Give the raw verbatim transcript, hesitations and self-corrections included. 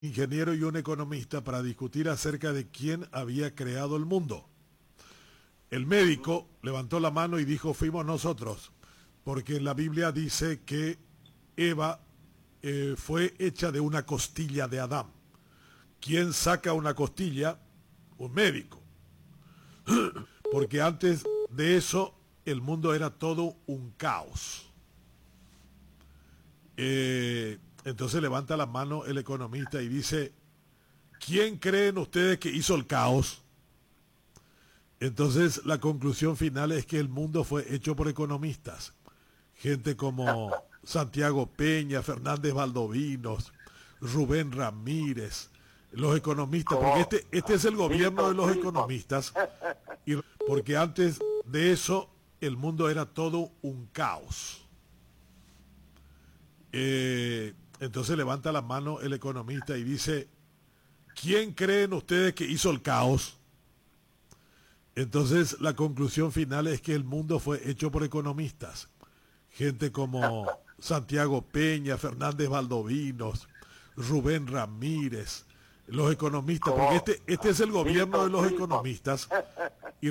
ingeniero y un economista para discutir acerca de quién había creado el mundo. El médico levantó la mano y dijo: fuimos nosotros, porque en la Biblia dice que Eva eh, fue hecha de una costilla de Adán. ¿Quién saca una costilla? Un médico. Porque antes de eso el mundo era todo un caos. Eh, entonces levanta la mano el economista y dice: ¿quién creen ustedes que hizo el caos? Entonces la conclusión final es que el mundo fue hecho por economistas. Gente como Santiago Peña, Fernández Valdovinos, Rubén Ramírez, los economistas, porque este, este es el gobierno de los economistas, y porque antes de eso el mundo era todo un caos. Eh, entonces levanta la mano el economista y dice: ¿quién creen ustedes que hizo el caos? Entonces la conclusión final es que el mundo fue hecho por economistas. Gente como Santiago Peña, Fernández Valdovinos, Rubén Ramírez, los economistas, porque este, este es el gobierno de los economistas,